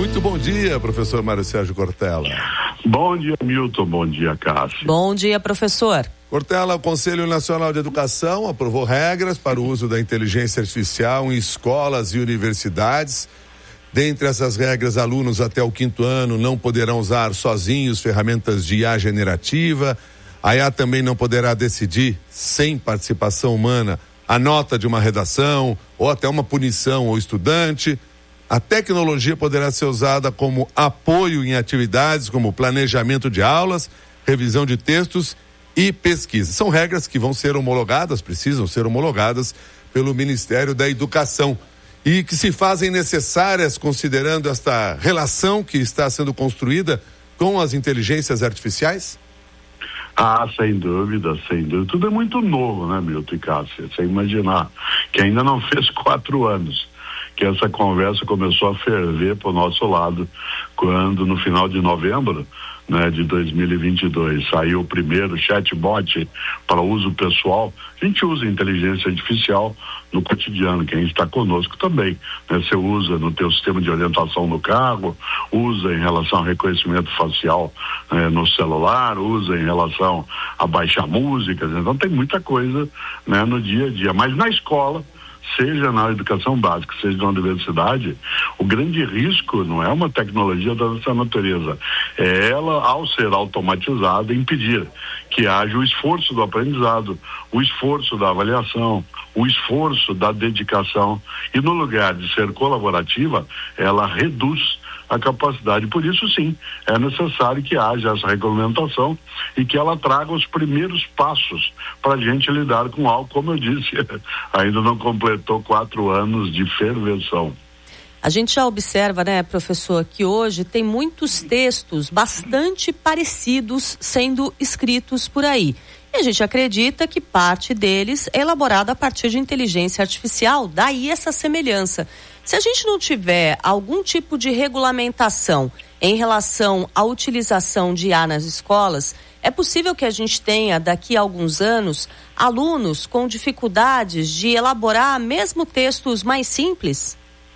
Muito bom dia, professor Mário Sérgio Cortella. Bom dia, Milton. Bom dia, Cássio. Bom dia, professor. Cortella, o Conselho Nacional de Educação aprovou regras para o uso da inteligência artificial em escolas e universidades. Dentre essas regras, alunos até o 5º ano não poderão usar sozinhos ferramentas de IA generativa. A IA também não poderá decidir, sem participação humana, a nota de uma redação ou até uma punição ao estudante. A tecnologia poderá ser usada como apoio em atividades como planejamento de aulas, revisão de textos e pesquisa. São regras que vão ser homologadas, precisam ser homologadas pelo Ministério da Educação e que se fazem necessárias considerando esta relação que está sendo construída com as inteligências artificiais? Sem dúvida, sem dúvida. Tudo é muito novo, né, Milton e Cássio? Você imaginar que ainda não fez 4 anos que essa conversa começou a ferver para o nosso lado, quando no final de novembro, né, de 2022, saiu o primeiro chatbot para uso pessoal. A gente usa inteligência artificial no cotidiano, quem está conosco também, né? Você usa no teu sistema de orientação no carro, usa em relação ao reconhecimento facial no celular, usa em relação a baixar músicas, então tem muita coisa, né, no dia a dia, mas na escola, seja na educação básica, seja na universidade, o grande risco não é uma tecnologia dessa natureza, é ela, ao ser automatizada, impedir que haja o esforço do aprendizado, o esforço da avaliação, o esforço da dedicação, e no lugar de ser colaborativa, ela reduz a capacidade. Por isso, sim, é necessário que haja essa regulamentação e que ela traga os primeiros passos para a gente lidar com algo, como eu disse, ainda não completou 4 anos de ferveção. A gente já observa, né, professor, que hoje tem muitos textos bastante parecidos sendo escritos por aí. E a gente acredita que parte deles é elaborada a partir de inteligência artificial, daí essa semelhança. Se a gente não tiver algum tipo de regulamentação em relação à utilização de IA nas escolas, é possível que a gente tenha, daqui a alguns anos, alunos com dificuldades de elaborar mesmo textos mais simples?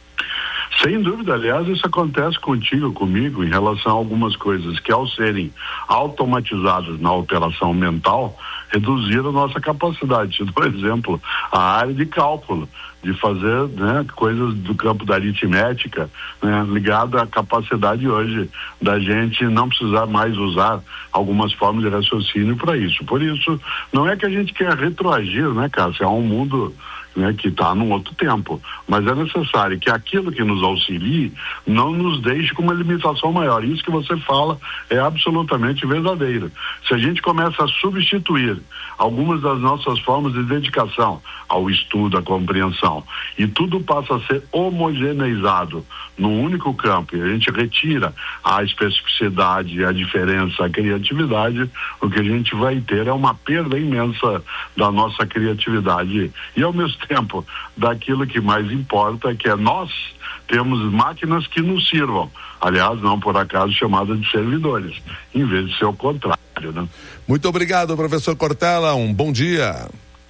Sem dúvida, aliás, isso acontece comigo, em relação a algumas coisas que, ao serem automatizadas na operação mental, reduziram a nossa capacidade. Por exemplo, a área de cálculo, de fazer, né, coisas do campo da aritmética, né, ligada à capacidade hoje da gente não precisar mais usar algumas formas de raciocínio para isso. Por isso, não é que a gente quer retroagir, né, Cássio? É um mundo, né, que está num outro tempo, mas é necessário que aquilo que nos auxilie não nos deixe com uma limitação maior. Isso que você fala é absolutamente verdadeiro. Se a gente começa a substituir algumas das nossas formas de dedicação ao estudo, à compreensão, e tudo passa a ser homogeneizado num único campo, e a gente retira a especificidade, a diferença, a criatividade, o que a gente vai ter é uma perda imensa da nossa criatividade e, ao mesmo tempo, daquilo que mais importa, que é nós temos máquinas que nos sirvam, aliás, não por acaso chamadas de servidores, em vez de ser o contrário, né? Muito obrigado, professor Cortella, um bom dia.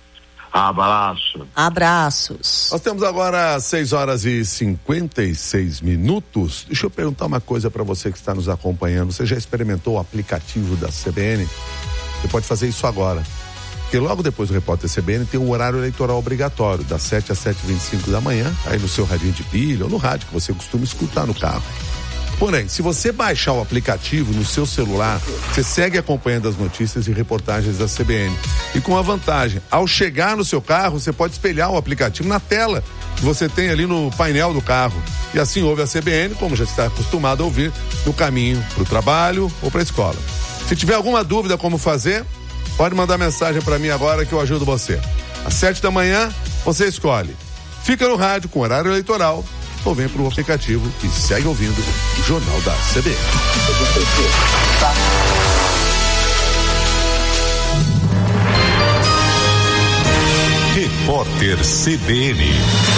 Abraço. Abraços. Nós temos agora 6h56. Deixa eu perguntar uma coisa para você que está nos acompanhando. Você já experimentou o aplicativo da CBN? Você pode fazer isso agora. Porque logo depois do Repórter CBN tem o horário eleitoral obrigatório, das 7 às 7h25 da manhã, aí no seu radinho de pilha ou no rádio que você costuma escutar no carro. Porém, se você baixar o aplicativo no seu celular, você segue acompanhando as notícias e reportagens da CBN. E com a vantagem, ao chegar no seu carro, você pode espelhar o aplicativo na tela que você tem ali no painel do carro. E assim ouve a CBN, como já está acostumado a ouvir, no caminho para o trabalho ou para a escola. Se tiver alguma dúvida como fazer, pode mandar mensagem para mim agora que eu ajudo você. Às 7 da manhã, você escolhe. Fica no rádio com horário eleitoral ou vem para o aplicativo e segue ouvindo o Jornal da CBN. Repórter CBN.